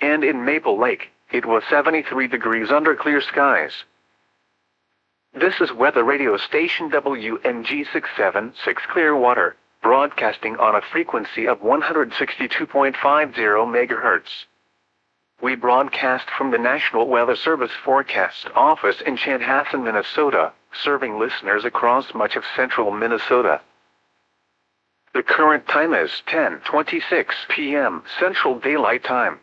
And in Maple Lake, it was 73 degrees under clear skies. This is weather radio station WMG 676 Clearwater, broadcasting on a frequency of 162.50 MHz. We broadcast from the National Weather Service Forecast Office in Chanhassen, Minnesota, serving listeners across much of central Minnesota. The current time is 10:26 p.m. Central Daylight Time.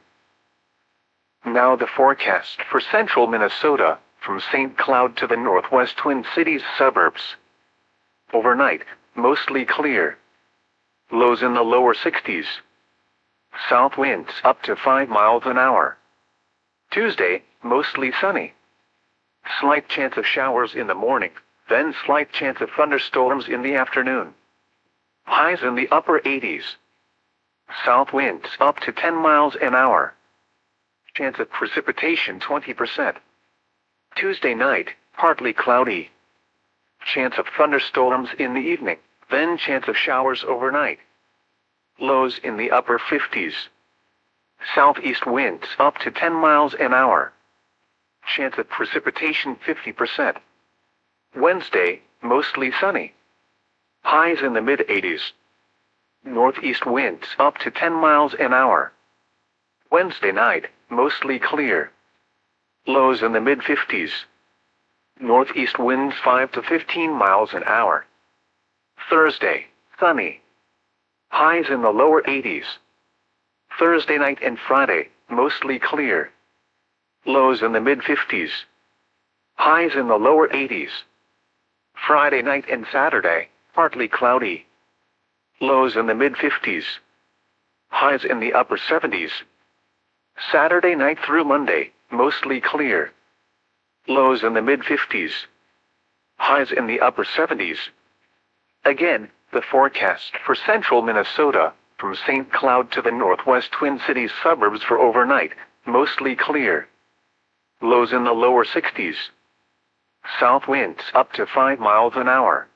Now the forecast for central Minnesota, from St. Cloud to the northwest Twin Cities suburbs. Overnight, mostly clear. Lows in the lower 60s. South winds up to 5 miles an hour. Tuesday, mostly sunny. Slight chance of showers in the morning, then slight chance of thunderstorms in the afternoon. Highs in the upper 80s. South winds up to 10 miles an hour. Chance of precipitation 20%. Tuesday night, partly cloudy. Chance of thunderstorms in the evening, then chance of showers overnight. Lows in the upper 50s. Southeast winds up to 10 miles an hour. Chance of precipitation 50%. Wednesday, mostly sunny. Highs in the mid-80s. Northeast winds up to 10 miles an hour. Wednesday night, mostly clear. Lows in the mid-50s. Northeast winds 5 to 15 miles an hour. Thursday, sunny. Highs in the lower 80s. Thursday night and Friday, mostly clear. Lows in the mid-50s. Highs in the lower 80s. Friday night and Saturday, partly cloudy. Lows in the mid-50s. Highs in the upper 70s. Saturday night through Monday, mostly clear. Lows in the mid-50s. Highs in the upper 70s. Again, the forecast for central Minnesota, from St. Cloud to the northwest Twin Cities suburbs for overnight, mostly clear. Lows in the lower 60s. South winds up to 5 miles an hour.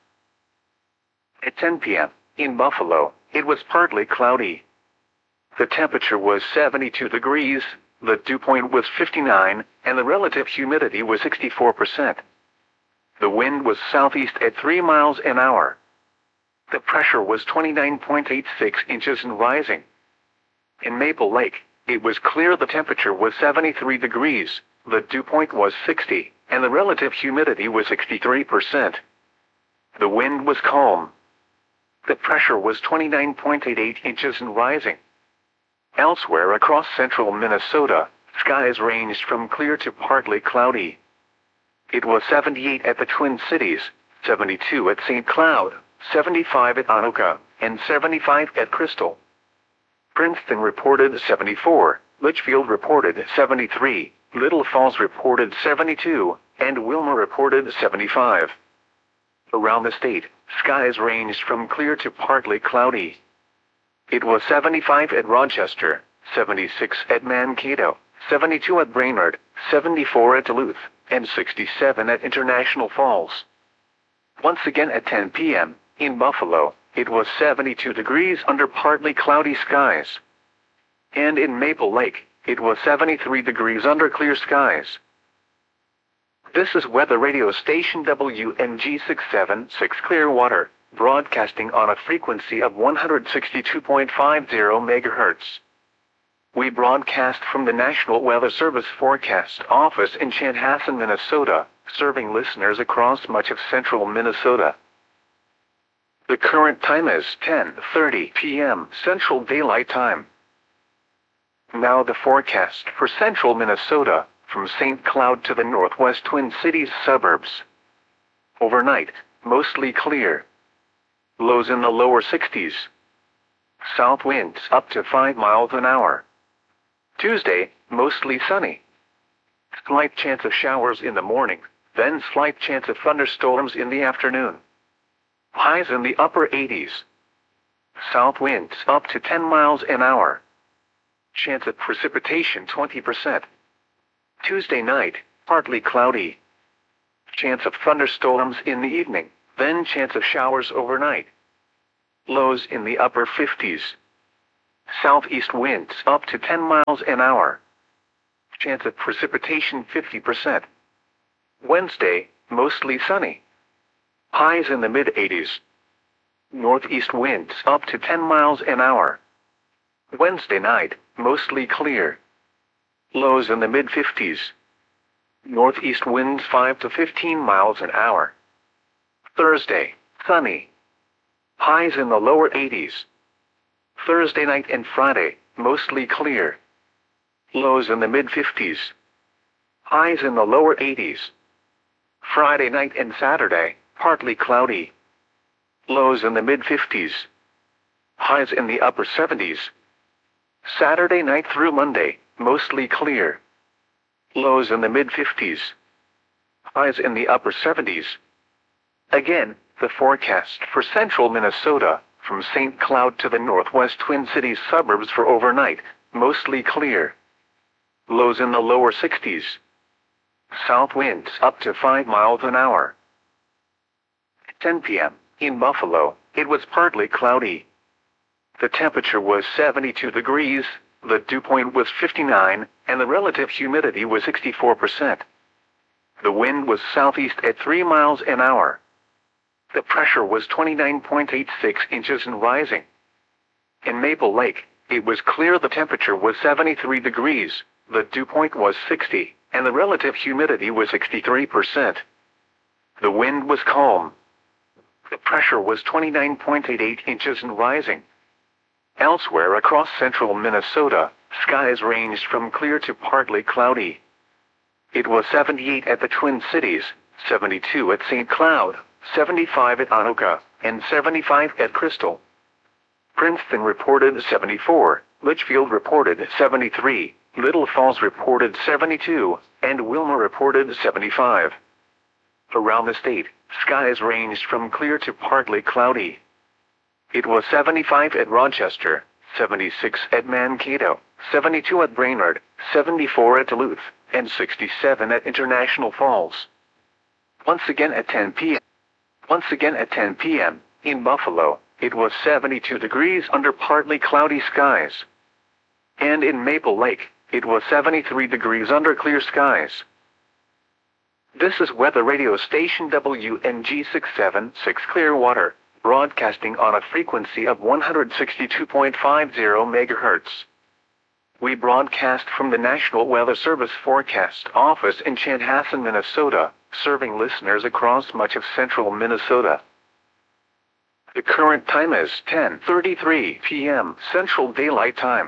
At 10 p.m., in Buffalo, it was partly cloudy. The temperature was 72 degrees, the dew point was 59, and the relative humidity was 64%. The wind was southeast at 3 miles an hour. The pressure was 29.86 inches and rising. In Maple Lake, it was clear the temperature was 73 degrees, the dew point was 60, and the relative humidity was 63%. The wind was calm. The pressure was 29.88 inches and rising. Elsewhere across central Minnesota, skies ranged from clear to partly cloudy. It was 78 at the Twin Cities, 72 at St. Cloud, 75 at Anoka, and 75 at Crystal. Princeton reported 74, Litchfield reported 73, Little Falls reported 72, and Wilmer reported 75. Around the state, skies ranged from clear to partly cloudy. It was 75 at Rochester, 76 at Mankato, 72 at Brainerd, 74 at Duluth, and 67 at International Falls. Once again at 10 p.m., in Buffalo, it was 72 degrees under partly cloudy skies. And in Maple Lake, it was 73 degrees under clear skies. This is weather radio station WMG 676 Clearwater, broadcasting on a frequency of 162.50 MHz. We broadcast from the National Weather Service Forecast Office in Chanhassen, Minnesota, serving listeners across much of central Minnesota. The current time is 10:30 p.m. Central Daylight Time. Now the forecast for central Minnesota, from St. Cloud to the northwest Twin Cities suburbs. Overnight, mostly clear. Lows in the lower 60s. South winds up to 5 miles an hour. Tuesday, mostly sunny. Slight chance of showers in the morning, then slight chance of thunderstorms in the afternoon. Highs in the upper 80s. South winds up to 10 miles an hour. Chance of precipitation 20%. Tuesday night, partly cloudy. Chance of thunderstorms in the evening, then chance of showers overnight. Lows in the upper 50s. Southeast winds up to 10 miles an hour. Chance of precipitation 50%. Wednesday, mostly sunny. Highs in the mid-80s. Northeast winds up to 10 miles an hour. Wednesday night, mostly clear. Lows in the mid-50s. Northeast winds 5 to 15 miles an hour. Thursday, sunny. Highs in the lower 80s. Thursday night and Friday, mostly clear. Lows in the mid-50s. Highs in the lower 80s. Friday night and Saturday, partly cloudy. Lows in the mid-50s. Highs in the upper 70s. Saturday night through Monday, mostly clear. Lows in the mid-50s. Highs in the upper 70s. Again, the forecast for central Minnesota, from St. Cloud to the northwest Twin Cities suburbs for overnight, mostly clear. Lows in the lower 60s. South winds up to 5 miles an hour. 10 p.m. In Buffalo, it was partly cloudy. The temperature was 72 degrees, the dew point was 59, and the relative humidity was 64%. The wind was southeast at 3 miles an hour. The pressure was 29.86 inches and rising. In Maple Lake, it was clear the temperature was 73 degrees, the dew point was 60, and the relative humidity was 63%. The wind was calm. The pressure was 29.88 inches and rising. Elsewhere across central Minnesota, skies ranged from clear to partly cloudy. It was 78 at the Twin Cities, 72 at St. Cloud, 75 at Anoka, and 75 at Crystal. Princeton reported 74, Litchfield reported 73, Little Falls reported 72, and Wilmer reported 75. Around the state, skies ranged from clear to partly cloudy. It was 75 at Rochester, 76 at Mankato, 72 at Brainerd, 74 at Duluth, and 67 at International Falls. Once again at 10 p.m., in Buffalo, it was 72 degrees under partly cloudy skies. And in Maple Lake, it was 73 degrees under clear skies. This is weather radio station WNG676 Clearwater, broadcasting on a frequency of 162.50 MHz. We broadcast from the National Weather Service Forecast Office in Chanhassen, Minnesota, serving listeners across much of central Minnesota. The current time is 10:33 p.m. Central Daylight Time.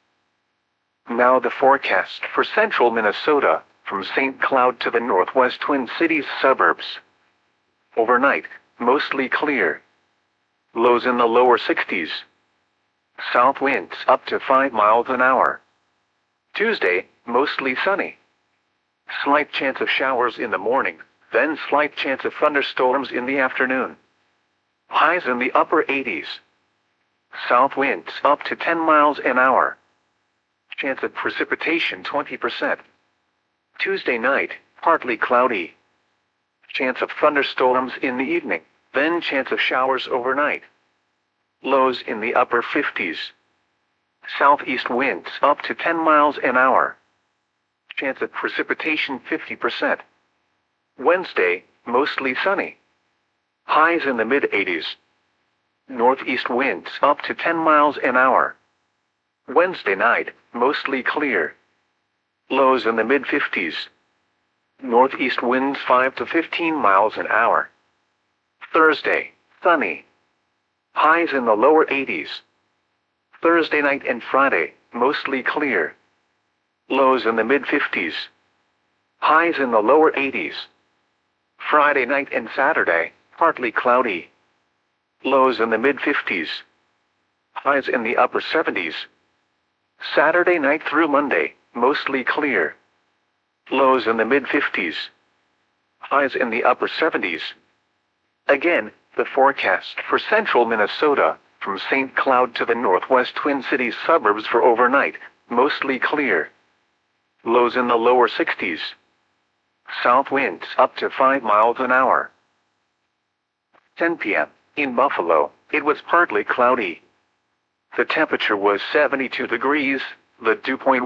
Now the forecast for central Minnesota, from St. Cloud to the northwest Twin Cities suburbs. Overnight, mostly clear. Lows in the lower 60s. South winds up to 5 miles an hour. Tuesday, mostly sunny. Slight chance of showers in the morning, then slight chance of thunderstorms in the afternoon. Highs in the upper 80s. South winds up to 10 miles an hour. Chance of precipitation 20%. Tuesday night, partly cloudy. Chance of thunderstorms in the evening, then chance of showers overnight. Lows in the upper 50s. Southeast winds up to 10 miles an hour. Chance of precipitation 50%. Wednesday, mostly sunny. Highs in the mid-80s. Northeast winds up to 10 miles an hour. Wednesday night, mostly clear. Lows in the mid-50s. Northeast winds 5 to 15 miles an hour. Thursday, sunny. Highs in the lower 80s. Thursday night and Friday, mostly clear. Lows in the mid-50s. Highs in the lower 80s. Friday night and Saturday, partly cloudy. Lows in the mid-50s. Highs in the upper 70s. Saturday night through Monday, mostly clear. Lows in the mid-50s. Highs in the upper 70s. Again, the forecast for central Minnesota, from St. Cloud to the northwest Twin Cities suburbs for overnight, mostly clear. Lows in the lower 60s. South winds up to 5 miles an hour. 10 p.m. In Buffalo, it was partly cloudy. The temperature was 72 degrees, the dew point